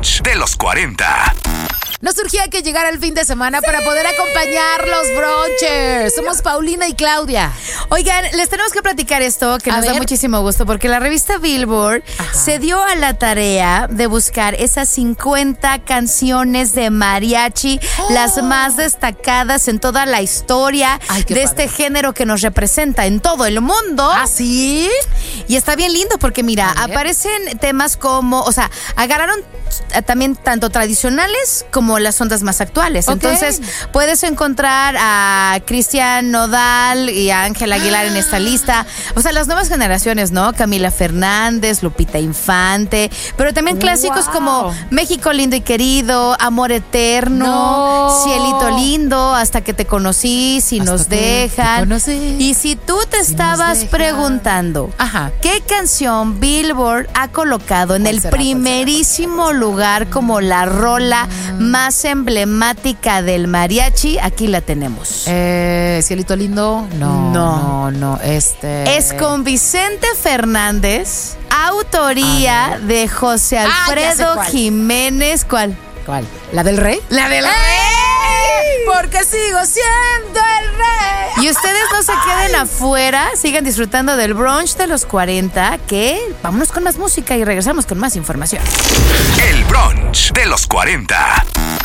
brunch de los 40. Nos surgía que llegara el fin de semana para poder acompañar los brunchers. Somos Paulina y Claudia. Oigan, les tenemos que platicar esto que nos da muchísimo gusto, porque la revista Billboard se dio a la tarea de buscar esas 50 canciones de mariachi, las más destacadas en toda la historia de este género que nos representa en todo el mundo. ¿Ah, sí? Y está bien lindo porque, mira, aparecen temas como, o sea, agarraron también tanto tradicionales como las ondas más actuales. Entonces, puedes encontrar a Cristian Nodal y a Ángel Aguilar en esta lista. O sea, las nuevas generaciones, ¿no? Camila Fernández, Lupita Infante, pero también clásicos como México lindo y querido, Amor eterno, Cielito lindo, Hasta que te conocí, Si nos dejan. Y si tú te estabas preguntando ¿qué canción Billboard ha colocado en el primerísimo lugar como la rola más emblemática del mariachi? Aquí la tenemos. Cielito lindo. No. Es con Vicente Fernández, autoría de José Alfredo Jiménez. ¿Cuál? ¿La del rey? ¡La del rey! Porque sigo siendo el rey. Y ustedes no se queden afuera, sigan disfrutando del brunch de los 40, que vámonos con más música y regresamos con más información. El brunch de los 40.